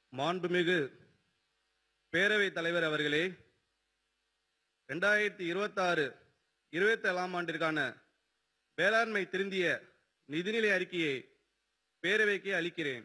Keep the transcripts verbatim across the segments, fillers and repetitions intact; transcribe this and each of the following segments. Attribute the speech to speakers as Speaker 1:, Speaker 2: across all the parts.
Speaker 1: மாண்புமிகு பேரவைத் தலைவர் அவர்களே, இரண்டாயிரத்தி இருபத்தி ஆறு இருபத்தி ஏழாம் ஆண்டிற்கான வேளாண்மை திருந்திய நிதிநிலை அறிக்கையை பேரவைக்கு அளிக்கிறேன்.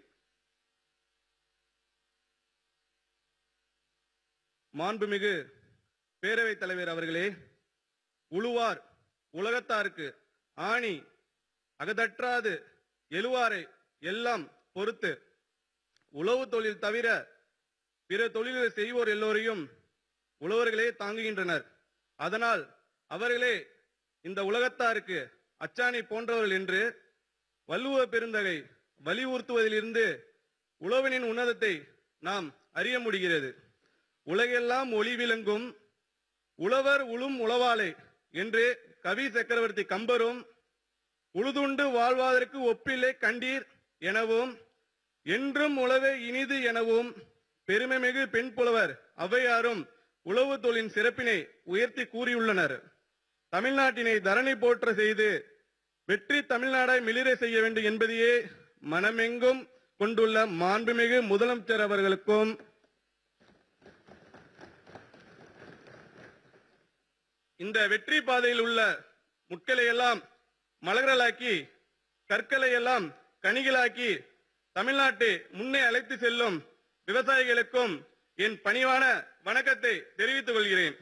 Speaker 1: மாண்புமிகு பேரவைத் தலைவர் அவர்களே, உழுவார் உலகத்தாருக்கு ஆணி அகதற்றாது எழுவாரை எல்லாம் பொறுத்து உழவு தொழில் தவிர பிற தொழில்களை செய்வோர் எல்லோரையும் உழவர்களே தாங்குகின்றனர். அதனால் அவர்களே இந்த உலகத்தாருக்கு அச்சாணி போன்றவர்கள் என்று வள்ளுவ பெருந்தகை வலியுறுத்துவதிலிருந்து உழவனின் உன்னதத்தை நாம் அறிய முடிகிறது. உலகெல்லாம் ஒளி விளங்கும் உழவர் உளும் உழவாளை என்று கவி சக்கரவர்த்தி கம்பரும் உழுதுண்டு வாழ்வதற்கு ஒப்பில்லை கண்டீர் எனவும் என்றும் உழவே இனிது எனவும் பெருமைமிகு பெண் புலவர் ஔவையாரும் உழவு தொழிலின் சிறப்பினை உயர்த்தி கூறியுள்ளனர். தமிழ்நாட்டினை தரணி போற்ற செய்து வெற்றி தமிழ்நாடாய் மிளிர செய்ய வேண்டும் என்பதையே மனமெங்கும் கொண்டுள்ள மாண்புமிகு முதலமைச்சர் அவர்களுக்கும் இந்த வெற்றி பாதையில் உள்ள முட்களை எல்லாம் மலர்களாக்கி கற்களை எல்லாம் கனிகளாக்கி தமிழ்நாட்டை முன்னே அழைத்து செல்லும் விவசாயிகளுக்கும் என் பணிவான வணக்கத்தை தெரிவித்துக் கொள்கிறேன்.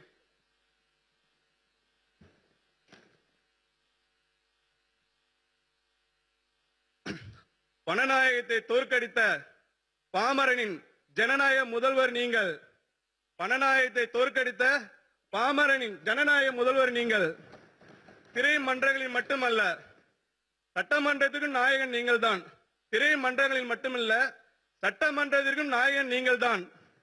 Speaker 1: பணநாயகத்தை தோற்கடித்த பாமரனின் ஜனநாயக முதல்வர் நீங்கள். பணநாயகத்தை தோற்கடித்த பாமரனின் ஜனநாயக முதல்வர் நீங்கள். திரை மன்றங்களில் மட்டுமல்ல, சட்டமன்றத்துக்கு நாயகன் நீங்கள் தான். திரை மன்றங்களில் மட்டுமல்ல, சட்டமன்றத்திற்கும் நாயகன் நீங்கள் தான்.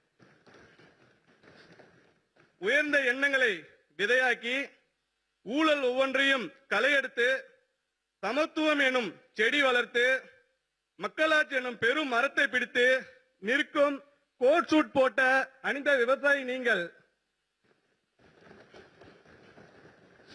Speaker 1: உயர்ந்த எண்ணங்களை விதையாக்கி ஊழல் ஒவ்வொன்றையும் களையெடுத்து சமத்துவம் எனும் செடி வளர்த்து மக்களாட்சி எனும் பெரும் மரத்தை பிடித்து நிற்கும் கோட் சூட் போட்ட அணிந்த விவசாயி நீங்கள்.